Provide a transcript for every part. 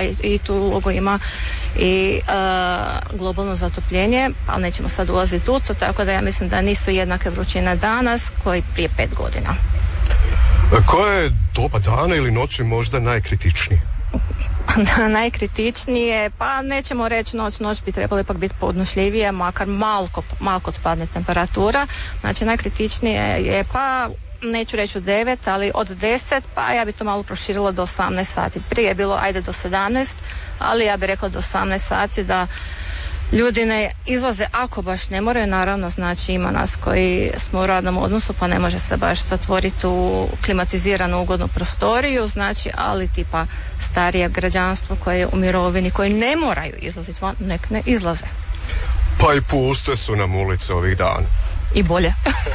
i tu ulogu ima i globalno zatopljenje, ali nećemo sad ulaziti u to, tako da ja mislim da nisu jednake vrućine danas koji prije 5 godina. Koje je doba dana ili noći možda najkritičnije? Najkritičnije, pa nećemo reći noć bi trebalo ipak biti podnošljivije, makar malko spadne temperatura. Znači najkritičnije je, pa neću reći u 9, ali od 10, pa ja bi to malo proširila do 18 sati. Prije je bilo ajde do 17, ali ja bih rekla do 18 sati da ljudi ne izlaze ako baš ne moraju. Naravno, znači ima nas koji smo u radnom odnosu pa ne može se baš zatvoriti u klimatiziranu ugodnu prostoriju, znači, ali tipa starije građanstvo koje je u mirovini, koji ne moraju izlaziti van, nek ne izlaze. Pa i puste su nam ulice ovih dana. I bolje.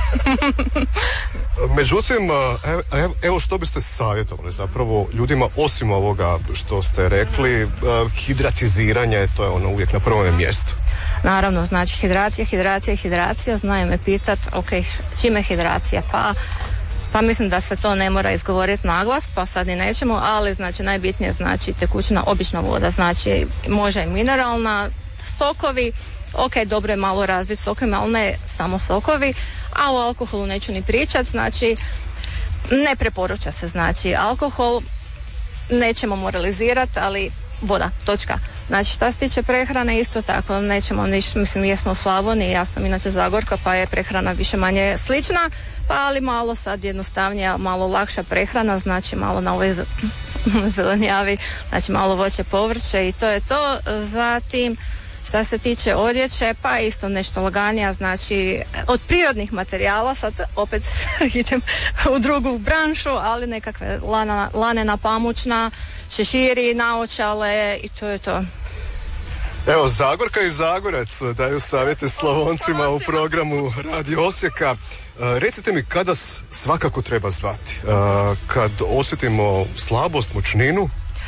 Međutim, evo što biste savjetovali zapravo ljudima osim ovoga što ste rekli, hidratiziranje, to je ono uvijek na prvom mjestu. Naravno, znači hidracija, znaju me pitat, ok, čime je hidracija? Pa mislim da se to ne mora izgovoriti naglas, pa sad i nećemo, ali znači najbitnije znači tekućina, obična voda, znači može i mineralna, sokovi, ok, dobro je malo razbiti sokovima, ali ne samo sokovi, a o alkoholu neću ni pričati, znači ne preporuča se, znači alkohol, nećemo moralizirati, ali voda, točka. Znači šta se tiče prehrane isto tako, nećemo ništa, mislim jesmo u Slavoniji, ja sam inače Zagorka pa je prehrana više manje slična, pa ali malo sad jednostavnija, malo lakša prehrana, znači malo na ovoj zelenjavi, znači malo voće, povrće i to je to. Zatim šta se tiče odjeće, pa isto nešto laganija, znači od prirodnih materijala, sad opet idem u drugu branšu, ali nekakve lanena, pamučna, šeširi, naočale i to je to. Evo, Zagorka i Zagorec daju savjete Slavoncima u programu Radio Osijeka. Recite mi kada svakako treba zvati? Kad osjetimo slabost, mučninu?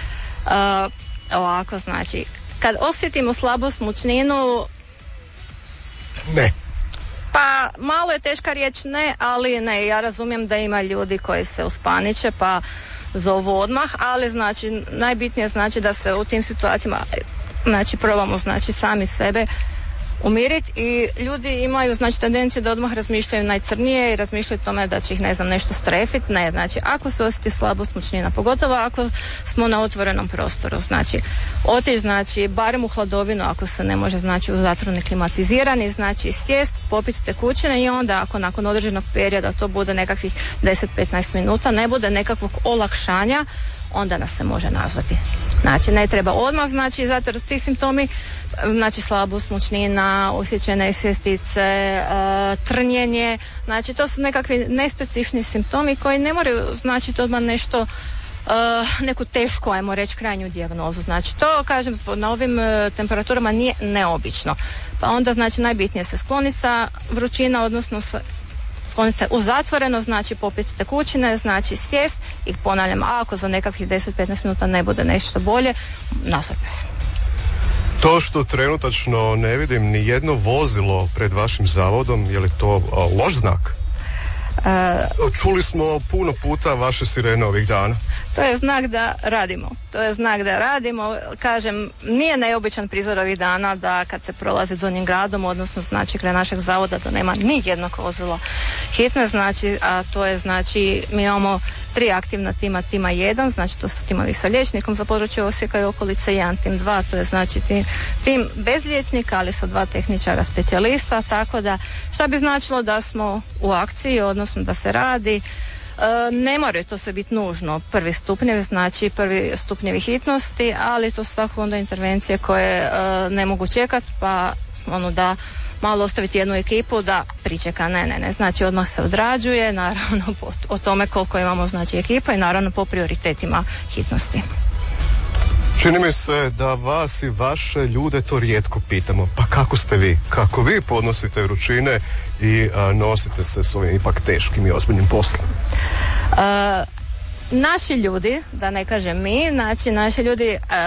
Ovako, znači kad osjetimo slabost, mučninu, ne. Pa malo je teška riječ ne, ali ne, ja razumijem da ima ljudi koji se uspaniče pa zovu odmah, ali znači najbitnije znači da se u tim situacijama znači probamo znači sami sebe umiriti i ljudi imaju znači tendenciju da odmah razmišljaju najcrnije i razmišljaju o tome da će ih ne znam nešto strefiti. Ne, znači ako se osjeti slabost, mučnina, pogotovo ako smo na otvorenom prostoru, znači otići znači barem u hladovinu ako se ne može znači u zatvoreni klimatizirani, znači sjest, popiti tekućine i onda ako nakon određenog perioda to bude nekakvih 10-15 minuta, ne bude nekakvog olakšanja, onda nas se može nazvati. Znači ne treba odmah, znači zato jer ti simptomi, znači slabost, mučnina, osjećene svjestice, trnjenje, znači to su nekakvi nespecifični simptomi koji ne moraju značiti odmah nešto, neku tešku, ajmo reći, krajnju dijagnozu. Znači to, kažem, na ovim temperaturama nije neobično. Pa onda znači najbitnije se sklonica vrućina, odnosno skloniti se u zatvoreno, znači popiti tekućine, znači sjest i ponavljam, ako za nekakvih 10-15 minuta ne bude nešto bolje, nazvati se. To što trenutačno ne vidim ni jedno vozilo pred vašim zavodom, je li to loš znak? Čuli smo puno puta vaše sirene ovih dana. To je znak da radimo. Kažem, nije neobičan prizor ovih dana da kad se prolazi Donjim gradom, odnosno znači kraj našeg zavoda da nema ni jednog vozila hitne, znači, a to je znači mi imamo 3 aktivna tima 1, znači to su timovi sa liječnikom za područje Osijeka i okolice, 1 tim 2, to je znači tim bez liječnika, ali sa 2 tehničara specijalista, tako da šta bi značilo da smo u akciji, odnosno da se radi. Ne moraju to sve biti nužno prvi stupnjevi hitnosti, ali to svakako onda intervencije koje ne mogu čekati, pa da malo ostaviti jednu ekipu da pričeka, ne, znači odmah se odrađuje, naravno o tome koliko imamo znači ekipa i naravno po prioritetima hitnosti. Čini mi se da vas i vaše ljude to rijetko pitamo, pa kako ste vi? Kako vi podnosite vrućine i nosite se s ovim ipak teškim i ozbiljnim poslom? Naši ljudi, da ne kažem mi, znači naši ljudi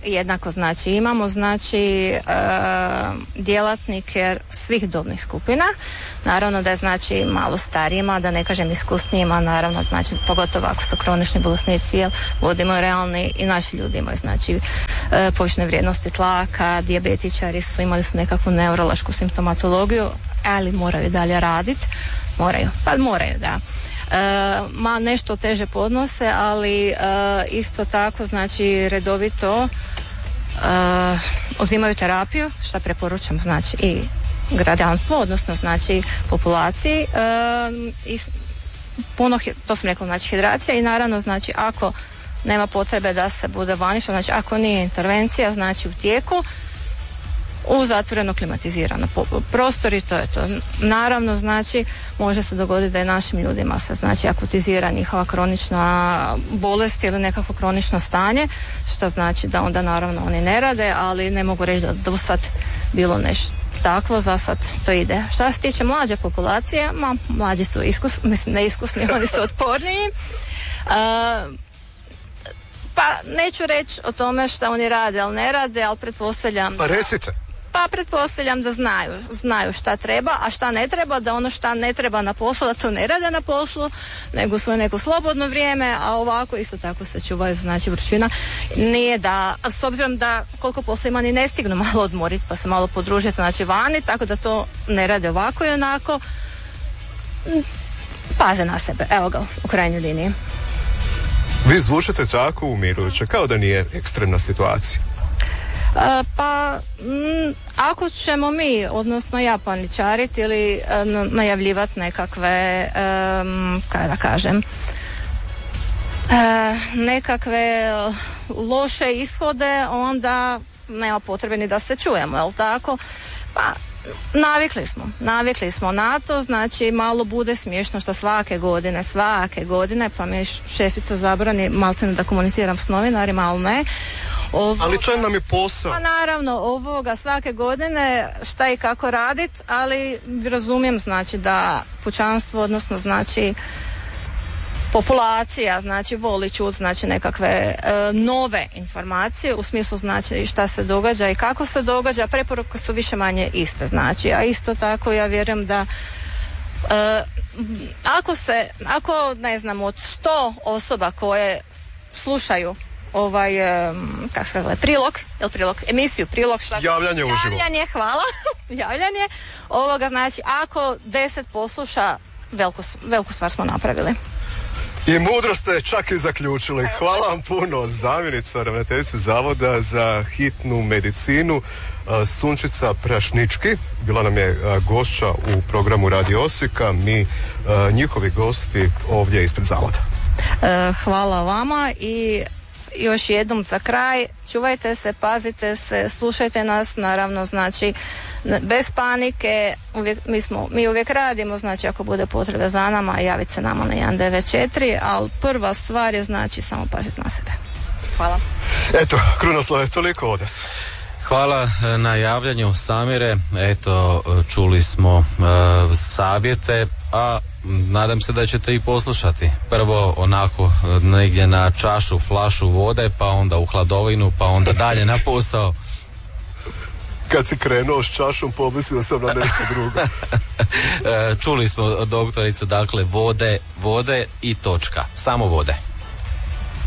jednako znači imamo znači djelatnike svih dobnih skupina, naravno da je znači malo starijima, da ne kažem iskusnijima, naravno znači pogotovo ako su kronični bolesnici, jer vodimo realni i naši ljudi imaju znači povišene vrijednosti tlaka, dijabetičari su imali su nekakvu neurološku simptomatologiju, ali moraju dalje raditi, moraju da. Nešto teže podnose, ali isto tako znači redovito uzimaju terapiju, što preporučam znači i građanstvo, odnosno znači populaciji, i puno, to sam rekla, znači hidracija, i naravno znači ako nema potrebe da se bude vani, što znači ako nije intervencija znači u tijeku, u zatvoreno klimatizirano prostor, i to je to. Naravno znači može se dogoditi da je našim ljudima se znači akutizira njihova kronična bolest ili nekakvo kronično stanje, što znači da onda naravno oni ne rade, ali ne mogu reći da do sad bilo nešto takvo, za sad to ide. Što se tiče mlađe populacije, mlađi su neiskusni, oni su otporniji. Pa neću reći o tome što oni rade, ali ne rade, ali pretpostavljam... Pa recite. Pa pretpostavljam da znaju šta treba, a šta ne treba, da ono šta ne treba na poslu, da to ne rade na poslu, nego svoje neko slobodno vrijeme, a ovako isto tako se čuvaju, znači vrućina. Nije da, s obzirom da koliko posla ima, ni ne stignu malo odmoriti, pa se malo podružiti, znači vani, tako da to ne rade ovako i onako. Paze na sebe, evo ga, u krajnjoj liniji. Vi zvučete tako umirujuće, kao da nije ekstremna situacija. Pa ako ćemo mi, odnosno ja, paničariti ili najavljivati nekakve kako da kažem nekakve loše ishode, onda nema potrebe ni da se čujemo, jel tako? Pa navikli smo na to, znači malo bude smiješno što svake godine, pa mi šefica zabrani maltene da komuniciram s novinarima, ali ne. Ali to nam je posao. Pa naravno, svake godine šta i kako radit, ali razumijem znači da pučanstvo, odnosno znači populacija znači voli čuti znači nekakve nove informacije u smislu znači šta se događa i kako se događa. Preporuke su više manje iste, znači, a isto tako ja vjerujem da ako ne znam od 100 osoba koje slušaju emisiju Prilog, javljanje uživo. Hvala. Javljanje znači ako 10 posluša, veliku stvar smo napravili. I mudro ste čak i zaključili. Hvala vam puno, zamjenica ravnateljice Zavoda za hitnu medicinu Sunčica Prašnički. Bila nam je gošća u programu Radio Osijeka, mi njihovi gosti ovdje ispred Zavoda. Hvala vama i još jednom za kraj, čuvajte se, pazite se, slušajte nas, naravno znači bez panike, mi uvijek radimo, znači ako bude potrebe za nama, javite se nama na 194, ali prva stvar je znači samo paziti na sebe. Hvala. Eto, Krunoslave, toliko od nas. Hvala na javljanju, Samire. Eto, čuli smo savjete, a nadam se da ćete i poslušati. Prvo onako negdje na čašu, flašu vode, pa onda u hladovinu, pa onda dalje na posao. Kad si krenuo s čašom, pomislio sam na nešto drugo. Čuli smo doktoricu, dakle vode i točka, samo vode.